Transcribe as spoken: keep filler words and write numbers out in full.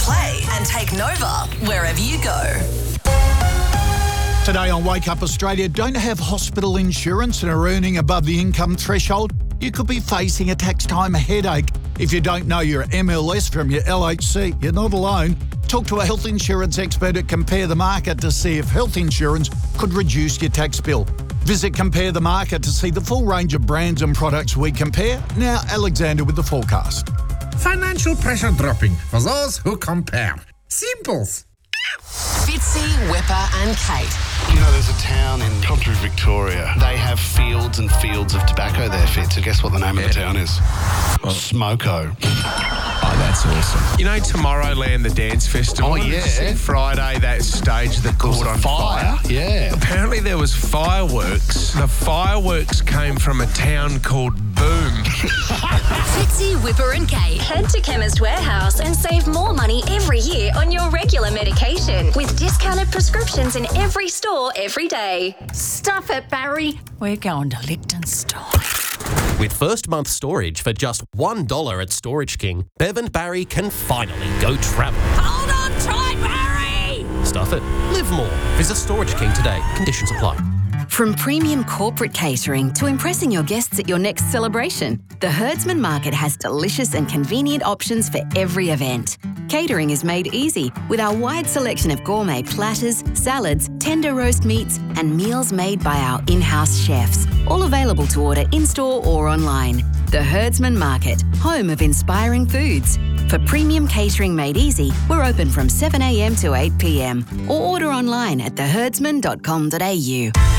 Play and take Nova wherever you go. Today on Wake Up Australia, don't have hospital insurance and are earning above the income threshold? You could be facing a tax time headache. If you don't know your M L S from your L H C, you're not alone. Talk to a health insurance expert at Compare the Market to see if health insurance could reduce your tax bill. Visit Compare the Market to see the full range of brands and products we compare. Now, Alexander with the forecast. Financial pressure dropping for those who compare. Simples. Fitzy, Whipper and Kate. You know, there's a town in country Victoria. They have fields and fields of tobacco there, Fitz. And guess what the name yeah. of the town is? Oh. Smoko. Oh, that's awesome. You know Tomorrowland, the dance festival? Oh, yeah. Friday, that stage that caught on fire. fire. Yeah. Apparently there was fireworks. The fireworks came from a town called Boom. Fitzy, Whipper and Kate. Head to Chemist Warehouse and save more money every year on your regular medication with discounted prescriptions in every store every day. Stuff it, Barry. We're going to Liechtenstein. With first month storage for just one dollar at Storage King, Bev and Barry can finally go travel. Hold on tight, Barry! Stuff it. Live more. Visit Storage King today. Conditions apply. From premium corporate catering to impressing your guests at your next celebration, the Herdsman Market has delicious and convenient options for every event. Catering is made easy with our wide selection of gourmet platters, salads, tender roast meats, and meals made by our in-house chefs, all available to order in-store or online. The Herdsman Market, home of inspiring foods. For premium catering made easy, we're open from seven a m to eight p m or order online at the herdsman dot com dot a u.